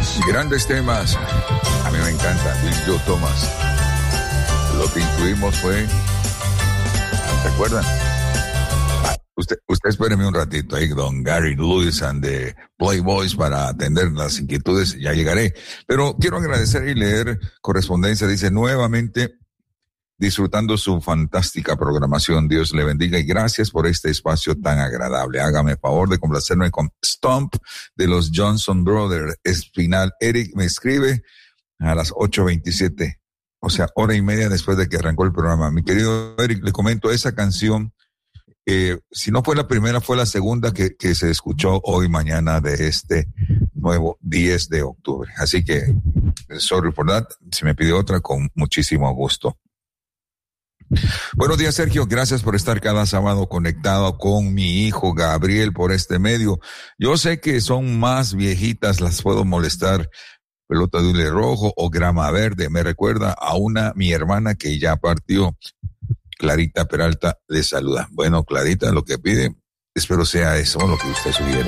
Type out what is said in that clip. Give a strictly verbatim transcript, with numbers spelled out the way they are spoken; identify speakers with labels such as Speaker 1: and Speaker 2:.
Speaker 1: Grandes temas. A mí me encanta Bill Joe Thomas. Lo que incluimos fue... ¿Se acuerdan? Ah, usted, usted espéreme un ratito ahí, don Gary Lewis and the Playboys, para atender las inquietudes. Ya llegaré. Pero quiero agradecer y leer correspondencia. Dice, nuevamente... disfrutando su fantástica programación. Dios le bendiga y gracias por este espacio tan agradable. Hágame favor de complacerme con Stomp de los Johnson Brothers. Espinal Eric me escribe a las ocho veintisiete, o sea, hora y media después de que arrancó el programa. Mi querido Eric, le comento esa canción. Eh, si no fue la primera, fue la segunda que, que se escuchó hoy mañana de este nuevo diez de octubre. Así que, sorry for that. Si me pide otra, con muchísimo gusto. Buenos días, Sergio. Gracias por estar cada sábado conectado con mi hijo Gabriel por este medio. Yo sé que son más viejitas, las puedo molestar. Pelota de hule rojo o grama verde. Me recuerda a una, mi hermana que ya partió. Clarita Peralta le saluda. Bueno, Clarita, lo que pide, espero sea eso lo que usted sugiere.